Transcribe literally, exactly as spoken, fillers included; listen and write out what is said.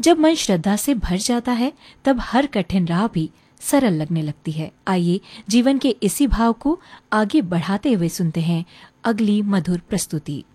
जब मन श्रद्धा से भर जाता है तब हर कठिन राह भी सरल लगने लगती है। आइए जीवन के इसी भाव को आगे बढ़ाते हुए सुनते हैं अगली मधुर प्रस्तुति।